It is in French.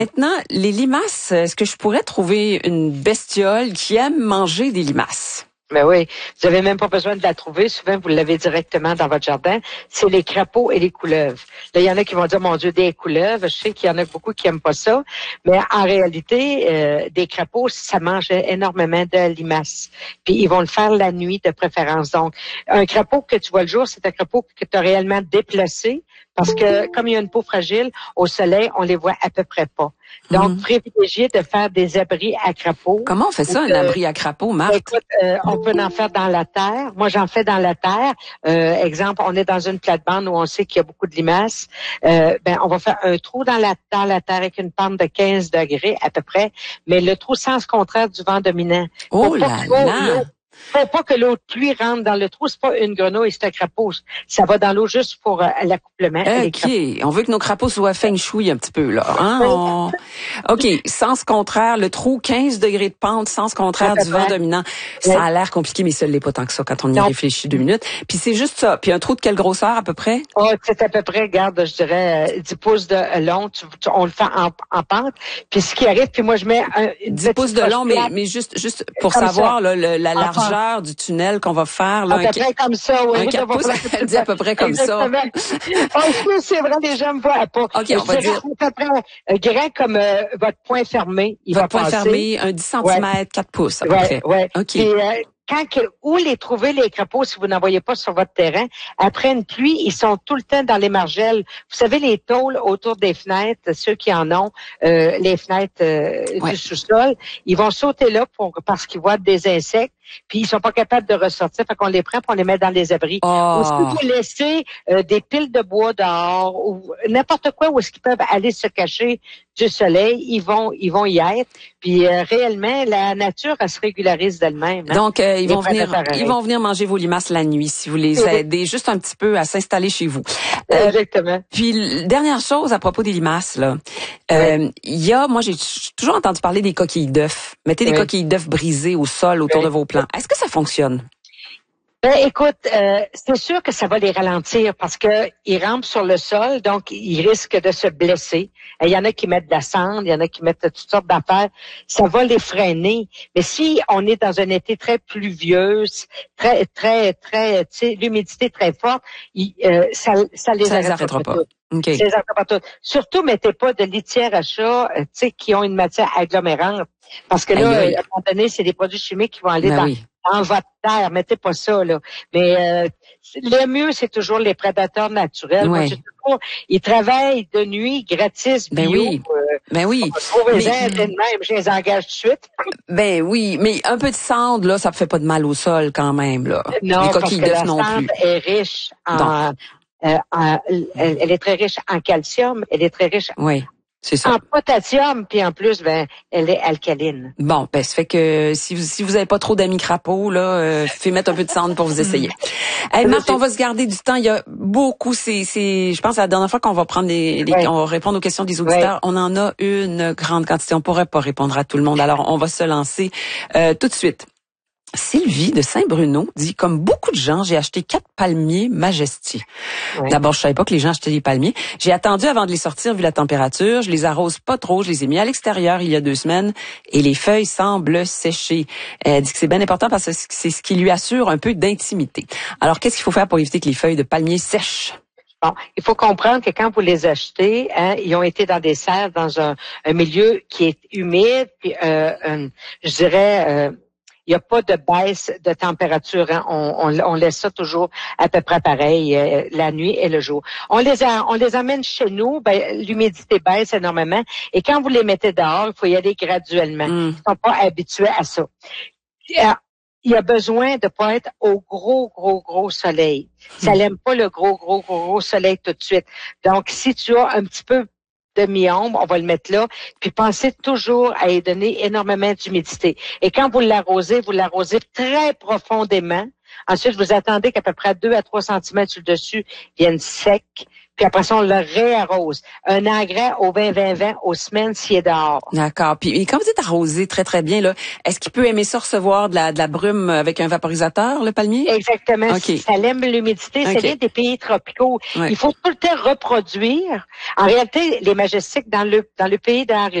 Maintenant, les limaces, est-ce que je pourrais trouver une bestiole qui aime manger des limaces? Ben oui, vous avez même pas besoin de la trouver. Souvent, vous l'avez directement dans votre jardin. C'est les crapauds et les couleuvres. Là, il y en a qui vont dire, mon Dieu, des couleuvres. Je sais qu'il y en a beaucoup qui aiment pas ça. Mais en réalité, des crapauds, ça mange énormément de limaces. Puis, ils vont le faire la nuit de préférence. Donc, un crapaud que tu vois le jour, c'est un crapaud que tu as réellement déplacé. Parce que, comme il y a une peau fragile, au soleil, on les voit à peu près pas. Donc, privilégier de faire des abris à crapauds. Comment on fait ça, un abri à crapauds, Marthe? Écoute, on peut en faire dans la terre. Moi, j'en fais dans la terre. Exemple, on est dans une plate-bande où on sait qu'il y a beaucoup de limaces. On va faire un trou dans la terre avec une pente de 15 degrés à peu près, mais le trou sens contraire du vent dominant. Oh là là! Faut pas que l'eau de pluie rentre dans le trou. C'est pas une grenouille, c'est un crapaud. Ça va dans l'eau juste pour l'accouplement. OK. On veut que nos crapauds soient feng shui un petit peu, là. Hein? OK. Sens contraire, le trou, 15 degrés de pente, sens contraire du vent dominant. Ça a l'air compliqué, mais ça l'est pas tant que ça quand on y réfléchit 2 minutes. Puis c'est juste ça. Puis un trou de quelle grosseur, à peu près? Oh, c'est à peu près, regarde, je dirais 10 pouces de long. On le fait en pente. Puis ce qui arrive, puis moi, je mets 10 pouces de long, mais juste pour savoir, là, la largeur du tunnel qu'on va faire. Là, à peu près comme ça, oui. Un 4 pouces, elle dit à peu près comme ça. C'est vrai, les gens me voient pas. OK, on va dire. À peu près grand comme votre poing fermé. Votre poing fermé, un 10 cm, 4 pouces, à peu près. Ouais. OK. Puis, où les trouver, les crapauds, si vous n'en voyez pas sur votre terrain, après une pluie, ils sont tout le temps dans les margelles. Vous savez, les tôles autour des fenêtres, ceux qui en ont, les fenêtres du sous-sol, ils vont sauter là parce qu'ils voient des insectes, puis ils sont pas capables de ressortir, fait qu'on les prend puis on les met dans les abris. Ou si vous laissez des piles de bois dehors, ou n'importe quoi où est-ce qu'ils peuvent aller se cacher du soleil, ils vont y être. Puis réellement, la nature, elle se régularise d'elle-même. Hein? Donc, ils vont venir manger vos limaces la nuit si vous les aidez juste un petit peu à s'installer chez vous. Exactement. Puis, dernière chose à propos des limaces, là. Moi, j'ai toujours entendu parler des coquilles d'œufs. Mettez des coquilles d'œufs brisées au sol autour de vos plants. Est-ce que ça fonctionne? Ben, écoute, c'est sûr que ça va les ralentir parce que ils rampent sur le sol, donc ils risquent de se blesser. Il y en a qui mettent de la cendre, il y en a qui mettent toutes sortes d'affaires. Ça va les freiner. Mais si on est dans un été très pluvieux, très, tu sais, l'humidité très forte, ça les arrêtera pas. Okay. Ça les arrêtera pas tout. Surtout, mettez pas de litière à chat, tu sais, qui ont une matière agglomérante. Parce que là, à un moment donné, c'est des produits chimiques qui vont aller dans votre terre. Mettez pas ça, là. Mais le mieux, c'est toujours les prédateurs naturels. Moi, ils travaillent de nuit, gratis, bio. Ben oui. Je les engage tout de suite. Ben oui, mais un peu de cendre, là, ça ne fait pas de mal au sol quand même, là. Non, les parce coquilles que la d'œufs non cendre plus. est riche elle est très riche en calcium, elle est très riche c'est ça. en potassium, puis en plus, elle est alcaline. Bon, ça fait que si vous avez pas trop d'amis crapauds, là, faites mettre un peu de cendre pour vous essayer. Hey, Marthe, on va se garder du temps. Il y a beaucoup, je pense, la dernière fois qu'on va prendre on va répondre aux questions des auditeurs, on en a une grande quantité. On pourrait pas répondre à tout le monde. Alors, on va se lancer tout de suite. Sylvie de Saint-Bruno dit, comme beaucoup de gens, j'ai acheté 4 palmiers Majesty. D'abord, je savais pas que les gens achetaient des palmiers. J'ai attendu avant de les sortir vu la température. Je les arrose pas trop. Je les ai mis à l'extérieur il y a 2 semaines et les feuilles semblent sécher. Elle dit que c'est bien important parce que c'est ce qui lui assure un peu d'intimité. Alors, qu'est-ce qu'il faut faire pour éviter que les feuilles de palmier sèchent? Bon, il faut comprendre que quand vous les achetez, ils ont été dans des serres, dans un milieu qui est humide, puis je dirais... il n'y a pas de baisse de température. Hein. On laisse ça toujours à peu près pareil, la nuit et le jour. On les amène chez nous, l'humidité baisse énormément. Et quand vous les mettez dehors, il faut y aller graduellement. Ils ne sont pas habitués à ça. Il y a besoin de pas être au gros soleil. Ça n'aime pas le gros soleil tout de suite. Donc, si tu as un petit peu de mi-ombre, on va le mettre là, puis pensez toujours à y donner énormément d'humidité. Et quand vous l'arrosez très profondément. Ensuite, vous attendez qu'à peu près 2 à 3 centimètres sur le dessus viennent secs, Puis après ça, on le réarrose. Un engrais au 20-20-20 aux semaines s'il est dehors. D'accord. Puis quand vous dites arroser très, très bien, là, est-ce qu'il peut aimer ça recevoir de la brume avec un vaporisateur, le palmier? Exactement. Okay. Ça aime l'humidité. Okay. Ça vient des pays tropicaux. Ouais. Il faut tout le temps reproduire. En réalité, les majestiques dans le pays d'Henri